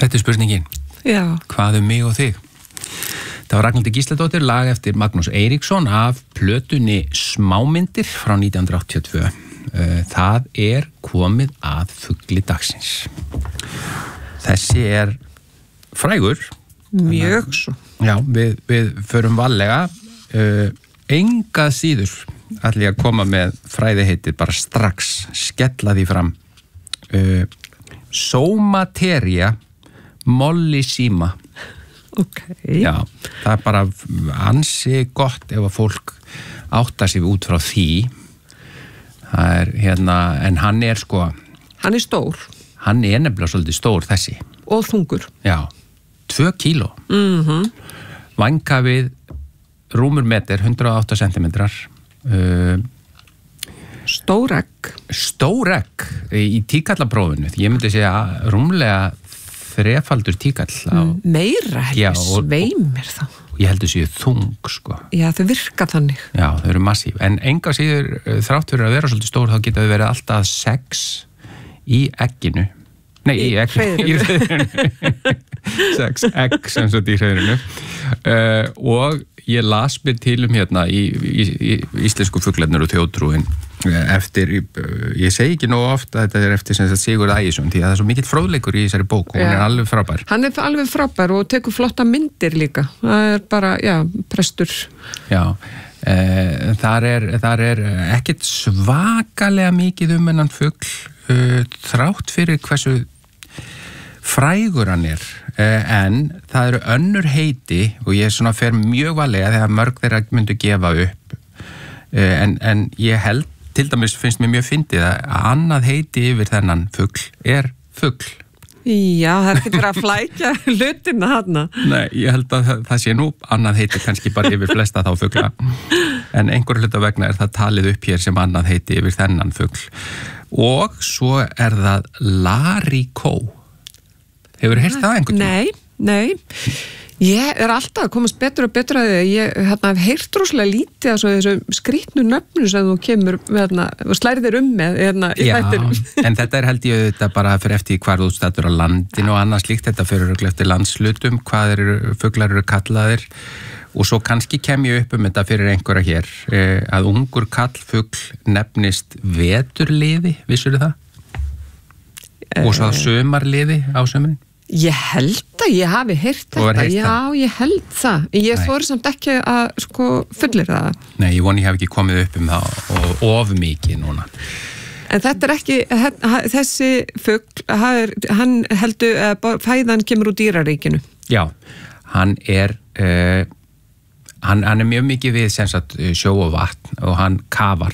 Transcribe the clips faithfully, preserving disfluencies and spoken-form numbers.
Þetta er spurningin. Já. Hvað um mig og þig? Það var Ragnhildur Gísladóttir, lag eftir Magnús Eiríksson af plötunni Smámyndir frá nítján hundruð áttatíu og tvö. Það er komið að fugli dagsins. Þessi er frægur. Mjög svo. Já, við, við förum varlega. Uh, enga síður ætla ég að koma með fræðiheitir bara strax, skella því fram. Uh, Somateria mollissima. Ok. Já, það er bara ansi gott ef að fólk áttar sig út frá því. Það er hérna, en hann er sko... Hann er stór. Hann er nefnilega svolítið stór þessi. Og þungur. Já, tvö kíló. Mhm. Vængafið rúmur meter, hundrað og átta sentimetrar. Uh, Stór egg. Stór egg í tíkallaprófinu. Ég myndi segja rúmlega þrefaldur tíkall. Á, Meira, Já, heldur, og- sveimir þá. ég heldur séu þung, sko. Já, þau virka þannig. Já, þau eru massív. En enga síður uh, þrátt fyrir að vera svolítið stór, þá geta þau verið alltaf sex í egginu. Nei, í, í egginu. Í hreiðrinu. Sex egg sem svo í hreiðrinu. Uh, og ég las mér til um hérna í, í, í íslensku fuglarnir og þjóðtrúin eftir, ég segi ekki nógu oft að þetta er eftir sem sagt Sigurð Ægisson því að það er svo mikill fróðleikur í þessari bók og hún Já. er alveg frábær. Hann er alveg frábær og tekur flotta myndir líka. Það er bara, já, prestur. Já, e, þar, er, þar er ekkert svakalega mikið um hennan fugl e, þrátt fyrir hversu frægur hann er, e, en það eru önnur heiti og ég svona fer mjög valega þegar mörg þeirra myndu gefa upp e, en, en ég held til dæmis finnst mér mjög fyndið að annað heiti yfir þennan fugl er fugl. Já, það er ekki verið að flækja hlutina þarna. Nei, ég held að það, það sé nú annað heiti kannski bara yfir flesta þá fugla en einhver hluta vegna er það talið upp hér sem annað heiti yfir þennan fugl og svo er það larikó. Hefur heyrt það einhvern tímann? Nei, nei. Ég er alltaf að komast betur og betur að því. Ég hérna, hef heyrt rosalega lítið að þessu skrýtnu nöfnu sem þú kemur hérna, og slærðir um með hérna, í Já, þættinum. en þetta er held ég þetta bara fyrir eftir hvar þú stættur á landinu og annað slíkt, þetta fyrir örugglega eftir landslutum, hvað eru, fuglar eru kallaðir og svo kannski kem ég upp um þetta fyrir einhverja hér, eh, að ungur kallfugl nefnist veturliði, vissur það? Uh, og svo sumarliði á sömurinn? Ég held að ég hafi heyrt Þú hefur þetta. heyrt Já, það? ég held það. Ég Nei. þori samt ekki að sko fullir það. Nei, ég voni ég hef ekki komið upp um það og of mikið núna. En þetta er ekki, þessi fugl, hann heldur að fæðan kemur úr dýraríkinu. Já, hann er uh, hann, hann er mjög mikið við sem sagt sjó og vatn og hann kafar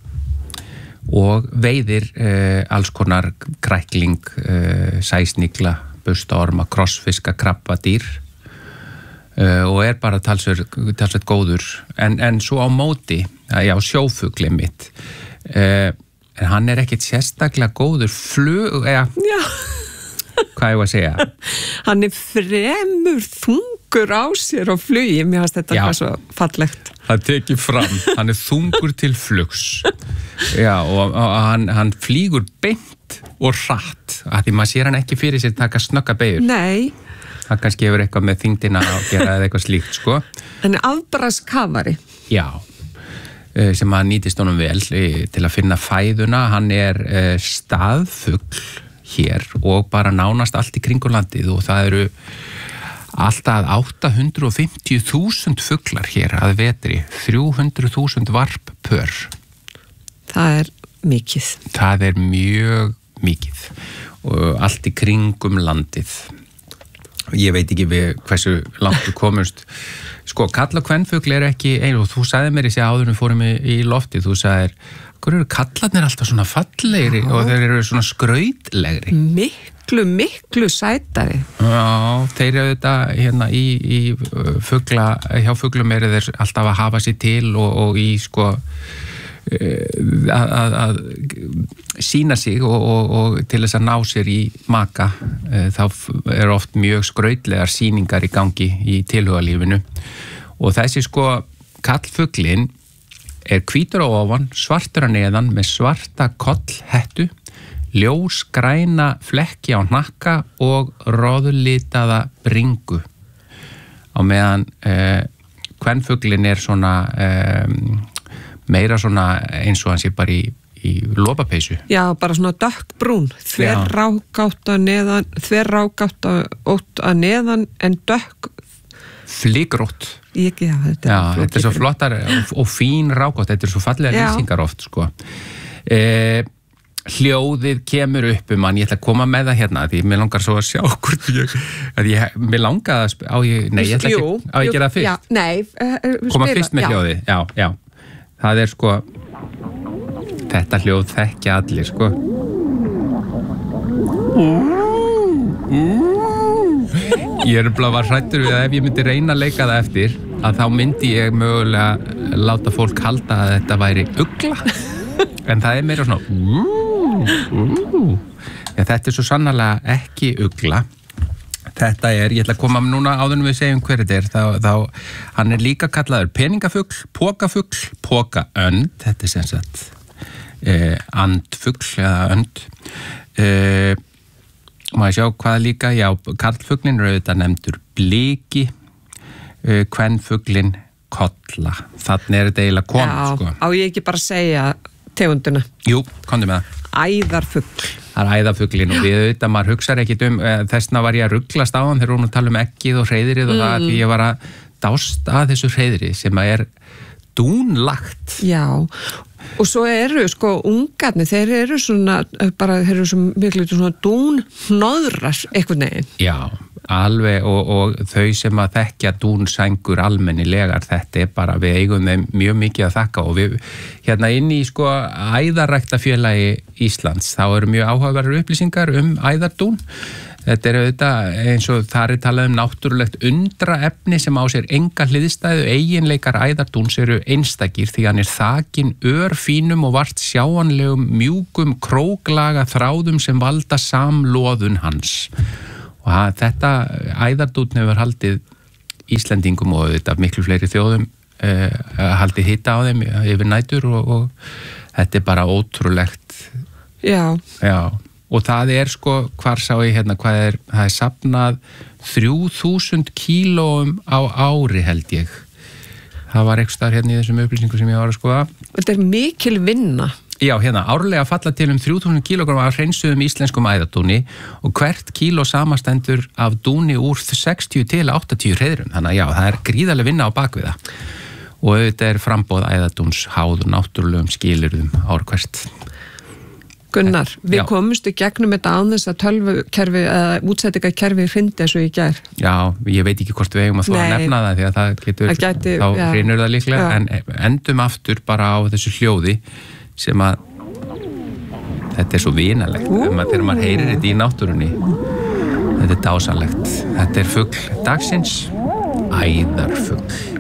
og veiðir uh, alls konar krækling, uh, sæsnigla, bustaorma, krossfiska, krabba, dýr uh, og er bara talsvert, talsvert góður en, en svo á móti, já, sjófugli mitt uh, en hann er ekkit sérstaklega góður flug, eða Já. hvað ég var að segja? Hann er fremur þungur á sér á flugi, mér finnst þetta Já. eitthvað svo fallegt. Það tekið fram, hann er þungur til flugs já, og, og hann, hann flýgur beint og hratt, af því maður sér hann ekki fyrir sér taka snögga beigur. Nei, Það kannski hefur eitthvað með þyngdina að gera eða eitthvað slíkt, sko. hann er afbragðskafari. Já, eh, sem að nýtist honum vel eh, til að finna fæðuna. Hann er eh, staðfugl hér og bara nánast allt í kringu landið og það eru alltaf átta hundruð fimmtíu þúsund fuglar hér að vetri, þrjú hundruð þúsund varppör. Það er mikið. Það er mjög mikið og allt í kringum landið. Ég veit ekki við hversu langt við komumst. Sko, kall og kvenfugl er ekki einu og þú sagði mér í sig áður við fórum í, í lofti, þú sagðir, hvað eru kallarnir alltaf svona fallegri Já. Og þeir eru svona skrautlegri? Miklu, miklu sætari. Já, þeir eru þetta hérna í, í fugla, hjá fuglum eru þeir alltaf að hafa sér til og, og í sko Að, að, að sína sig og, og, og til þess að ná sér í maka þá er oft mjög skrautlegar sýningar í gangi í tilhugalífinu og þessi sko kallfuglin er hvítur á ofan, svartur á neðan með svarta kollhettu, ljósgræna flekki á hnakka og roðlitaða bringu. Á meðan uh, kvenfuglinn er svona um, meira svona eins og hann sé bara í, í lopapeysu. Já, bara svona dökkbrún, þverrákátt að neðan, þverrákátt að neðan en dökk flígrótt. Ég, já, þetta, já, er þetta er svo flottar og, og fín rákátt, þetta er svo fallega lýsingar oft, sko. Eh, hljóðið kemur upp um hann, ég ætla að koma með það hérna því mér langar svo að sjá hvort ég, að ég mér langar að, á ég, nei, ég ætla ekki á ég gera það fyrst. Já, nei, uh, koma fyrst með já. hljóðið, já, já. Það er sko, þetta hljóð þekkja allir, sko. Ég er bara var hræddur við að ef ég myndi reyna að leika það eftir, að þá myndi ég mögulega láta fólk halda að þetta væri ugla. En það er meira svona ja, þetta er svo sannarlega ekki ugla. Þetta er, ég ætla að koma núna áður en við segjum hver þetta er, þá, þá hann er líka kallaður peningafugl, pokafugl, pokaönd, þetta er sem sagt eh, andfugl eða önd. Eh, maður sjá hvað líka, já, karlfuglinn er auðvitað nefndur bliki, eh, kvenfuglinn kolla. Þannig er þetta eiginlega komið, já, sko. Á ég ekki bara að segja tegunduna? Jú, komdu með það. Æðarfugl. Það er æðarfuglinn og við auðvitað, maður hugsaði ekkit um, þessna var ég að rugglast á hann þegar hún að tala um eggið og hreiðrið og mm. það, því ég var að dást að þessu hreiðri sem að er dúnlagt. Já, og svo eru sko ungarnir, þeir eru svona, bara þeir eru svona miklu svona dúnhnoðrar einhvern veginn. Já, alveg og, og þau sem að þekkja dúnsængur almennilegar, þetta er bara, við eigum þeim mjög mikið að þakka og við hérna inn í sko æðarræktafélagi Íslands, þá eru mjög áhugaverðar upplýsingar um æðardún. Þetta er auðvitað eins og þar er talað um náttúrulegt undraefni sem á sér enga hliðstæðu, eiginleikar æðardúns eru einstakir því hann er þakinn örfínum og vart sjáanlegum mjúkum króklaga þráðum sem valda samloðun hans. Og að, þetta æðardún hefur haldið Íslendingum og auðvitað miklu fleiri þjóðum uh, haldið hitta á þeim yfir nætur og, og þetta er bara ótrúlegt. Já. Já. Og það er sko, hvar sá ég hérna, hvað er, það er safnað þrjú þúsund kílóum á ári held ég. Það var ekki staðar hérna í þessum upplýsingu sem ég var að skoða. Þetta er mikil vinna. Já, hérna, árlega falla til um þrjú þúsund kílógram af hreinsuðum íslenskum æðardúni og hvert kíló samastendur af dúni úr sextíu til áttatíu hreiðrum. Þannig að já, það er gríðarlega vinna á bakvið það. Og þetta er frambóð æðardúns háð náttúrulegum skilyrðum ár hvert. Gunnar, við já. komumst í gegnum þetta án þess að tölvukerfi eða útsettingakerfi hrindi eins og ég ger. Já, ég veit ekki hvort við eigum að þó að nefna það því að það getur, það gæti, þá já. hrinur það líklega, já. En endum aftur bara á þessu hljóði sem að þetta er svo vinalegt, uh. þegar maður heyrir þetta í náttúrunni. Þetta er dásanlegt. Þetta er fugl dagsins, æðarfugl.